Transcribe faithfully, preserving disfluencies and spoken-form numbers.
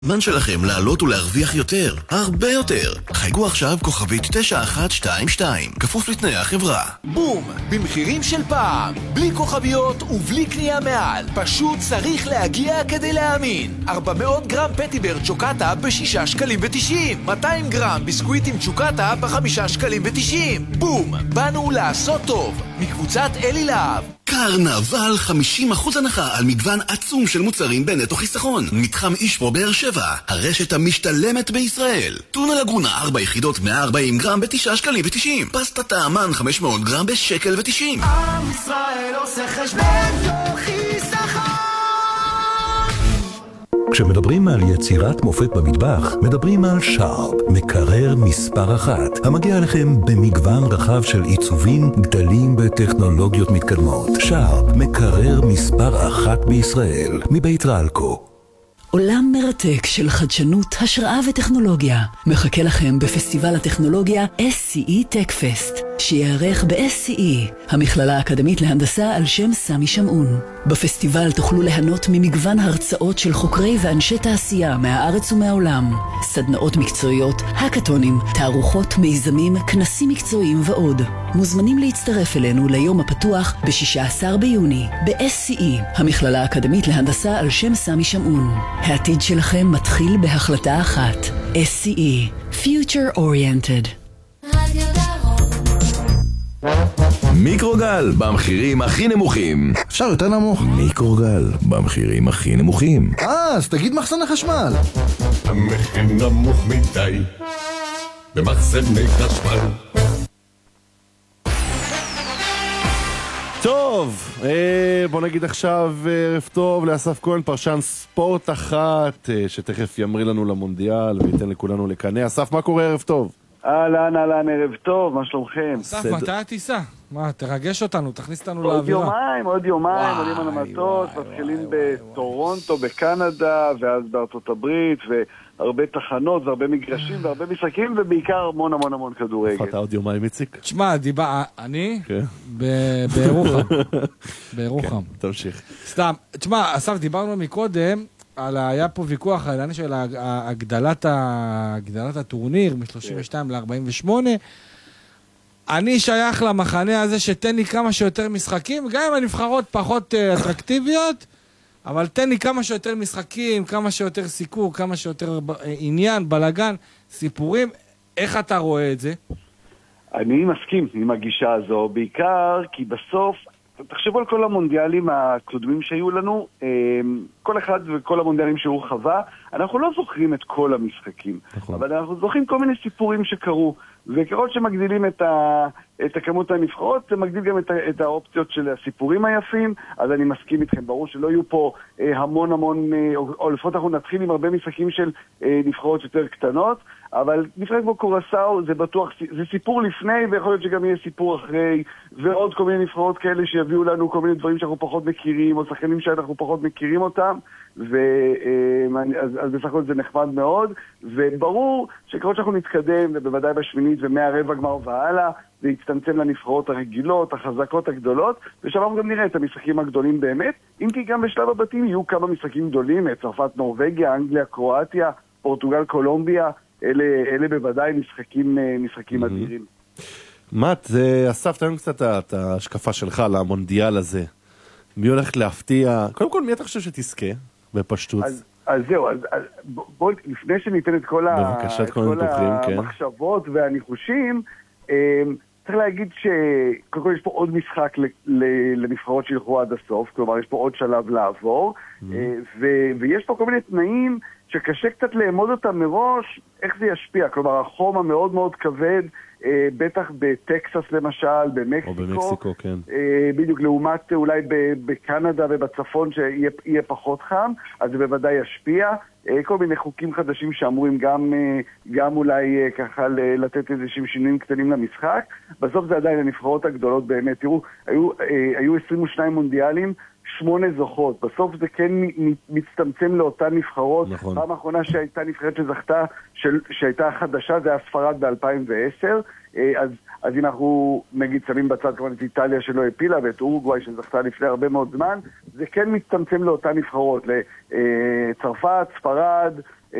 זמן שלכם לעלות ולהרוויח יותר, הרבה יותר. חייגו עכשיו כוכבית תשע אחת שתיים שתיים, כפוף לתנאי החברה. בום! במחירים של פעם, בלי כוכביות ובלי קנייה מעל. פשוט צריך להגיע כדי להאמין. ארבע מאות גרם פטיבר צ'וקטה בשישה שקלים ותשעים. מאתיים גרם ביסקוויטים צ'וקטה בחמישה שקלים ותשעים. בום! באנו לעשות טוב. מקבוצת אלי להב. קרנבל חמישים אחוז הנחה על מגוון עצום של מוצרים בנטו חיסכון. מתחם אישפרו באר שבע, הרשת המשתלמת בישראל. טונה לגונה ארבע יחידות מאה וארבעים גרם ב-תשעה שקלים ותשעים. פסטה טעמן חמש מאות גרם בשקל ותשעים. עם ישראל עושה חשבון טוב חיסכון. כשמדברים על יצירת מופת במטבח, מדברים על שרפ, מקרר מספר אחת, המגיע לכם במגוון רחב של עיצובים, גדלים וטכנולוגיות מתקדמות. שרפ, מקרר מספר אחת בישראל, מבית רלקו. עולם מרתק של חדשנות, השראה וטכנולוגיה מחכה לכם בפסטיבל הטכנולוגיה אס סי אי Tech Fest, שיערך ב-אס סי אי, המכללה האקדמית להנדסה על שם סמי שמעון. בפסטיבל תוכלו ליהנות ממגוון הרצאות של חוקרי ואנשי תעשייה מהארץ ומהעולם, סדנאות מקצועיות, הקטונים, תערוכות, מיזמים, כנסים מקצועיים ועוד. מוזמנים להצטרף אלינו ליום הפתוח ב-שישה עשר ביוני ב-אס סי אי, המכללה האקדמית להנדסה על שם סמי שמעון. העתיד שלכם מתחיל בהחלטה אחת. אס סי אי, Future Oriented. מיקרוגל, במחירים הכי נמוכים. אפשר יותר נמוך? מיקרוגל, במחירים הכי נמוכים. אה, אז תגיד מחסן החשמל. המחיר נמוך מדי במחסני חשמל. טוב, בוא נגיד עכשיו ערב טוב לאסף כהן, פרשן ספורט אחת, שתכף ימריא לנו למונדיאל וייתן לכולנו לקנה. אסף, מה קורה? ערב טוב. אהלן, אהלן, ערב טוב, מה שלומכם? אסף, מתי תיסע? מה, תרגש אותנו, תכניס אותנו לאווירה. לאווירה. עוד יומיים, עוד יומיים, עולים על המטוס, מתחילים בטורונטו, בקנדה, ואז בארצות הברית, והרבה תחנות, והרבה מגרשים, והרבה משחקים, ובעיקר המון המון המון כדורגל. אתה עוד יומיים מציק? תשמע, דיבה, אני? בירוחם. בירוחם. תמשיך. סתם, תשמע, אסף, דיברנו מקודם, על, היה פה ויכוח על העניין של הגדלת, הגדלת הטורניר מ-שלושים ושתיים ל-ארבעים ושמונה. אני שייך למחנה הזה שתן לי כמה שיותר משחקים, גם אם הנבחרות פחות אטרקטיביות, אבל תן לי כמה שיותר משחקים, כמה שיותר סיקור, כמה שיותר עניין, בלגן, סיפורים. איך אתה רואה את זה? אני מסכים עם הגישה הזו, בעיקר כי בסוף, תחשבו על כל המונדיאלים הקודמים שהיו לנו, כל אחד וכל המונדיאלים שהוא חווה, אנחנו לא זוכרים את כל המשחקים, נכון. אבל אנחנו זוכרים כל מיני סיפורים שקרו, וככל שמגדילים את, ה, את הכמות הנבחרות, זה מגדיל גם את, ה, את האופציות של הסיפורים היפים, אז אני מסכים איתכם, ברור שלא יהיו פה אה, המון המון, אה, או, או לפחות אנחנו נתחיל עם הרבה משחקים של אה, נבחרות יותר קטנות, אבל נבחרת כמו קורסאו זה בטוח, זה סיפור לפני, ויכול להיות שגם יהיה סיפור אחרי, ועוד כל מיני נבחרות כאלה שיביאו לנו כל מיני דברים שאנחנו פחות מכירים, או שחקנים שאנחנו פחות מכירים אותם, ו, אה, אז, אז בסך הכל זה נחמד מאוד, וברור שככל שאנחנו נתקדם, ובוודאי בשמינית ומהרבע גמר והלאה, זה יצטמצם לנבחרות הרגילות, החזקות הגדולות, ושם גם נראה את המשחקים הגדולים באמת, אם כי גם בשלב הבתים יהיו כמה משחקים גדולים, צרפת, נורווגיה, אנגליה, קרואטיה, פורטוגל, קולומביה, אלה, אלה בוודאי משחקים, משחקים אדירים. מת, אסף, תן קצת את ההשקפה שלך למונדיאל הזה. מי הולך להפתיע? קודם כל, מי אתה חושב שתזכה בפשטות? אז, אז זהו, אז, אז בוא, לפני שניתן את כל, בבקשה, ה, את כל, כל המחשבות כן. והניחושים, צריך להגיד שקודם כל יש פה עוד משחק לנבחרות שילכו עד הסוף, כלומר יש פה עוד שלב לעבור, ו- ויש פה כל מיני תנאים שקשה קצת לאמוד אותם מראש, איך זה ישפיע, כלומר החום המאוד מאוד כבד, בטח בטקסס למשל, במקסיקו, או במקסיקו, כן. בדיוק לעומת אולי בקנדה ובצפון שיהיה פחות חם, אז זה בוודאי ישפיע. כל מיני חוקים חדשים שאמורים גם, גם אולי ככה לתת איזשהם שינויים קטנים למשחק. בסוף זה עדיין הנבחרות הגדולות באמת. תראו, היו, היו עשרים ושניים מונדיאלים, שמונה זוכות. בסוף זה כן מצטמצם לאותן נבחרות. נכון. פעם האחרונה שהייתה נבחרת שזכתה, של, שהייתה חדשה, זה היה ספרד ב-אלפיים ועשר. אז, אז אם אנחנו נגיד שמים בצד כמובן את איטליה שלא הפילה ואת אורוגוואי שזכתה לפני הרבה מאוד זמן, זה כן מצטמצם לאותן נבחרות, לצרפת, ספרד,